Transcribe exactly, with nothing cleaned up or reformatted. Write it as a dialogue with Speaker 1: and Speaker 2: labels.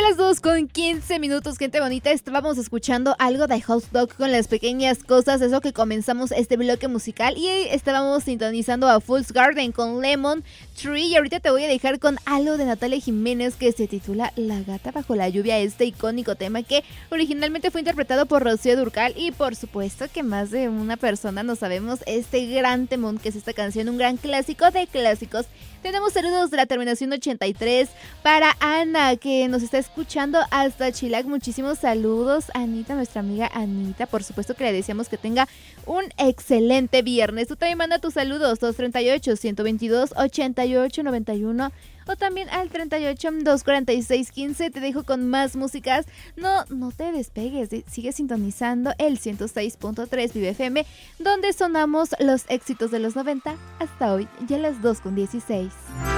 Speaker 1: Ya las dos con quince minutos, gente bonita. Estábamos escuchando algo de House Dog con Las Pequeñas Cosas, eso que comenzamos este bloque musical. Y estábamos sintonizando a Fool's Garden con Lemon Tree. Y ahorita te voy a dejar con algo de Natalia Jiménez que se titula La Gata Bajo la Lluvia, este icónico tema que originalmente fue interpretado por Rocío Dúrcal. Y por supuesto que más de una persona no sabemos este gran temón que es esta canción, un gran clásico de clásicos. Tenemos saludos de la terminación ochenta y tres para Ana, que nos está escuchando hasta Chilac. Muchísimos saludos, Anita, nuestra amiga Anita. Por supuesto que le deseamos que tenga un excelente viernes. Tú también manda tus saludos, dos treinta y ocho, ciento veintidós, ochenta y ocho noventa y uno o también al treinta y ocho, doscientos cuarenta y seis, quince. Te dejo con más músicas. No, no te despegues, sigue sintonizando el ciento seis punto tres Vive F M, donde sonamos los éxitos de los noventa hasta hoy, ya las dos con dieciséis.